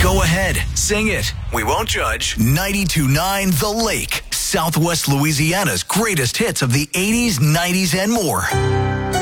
Go ahead, sing it. We won't judge. 92.9 The Lake, Southwest Louisiana's greatest hits of the 80s, 90s, and more.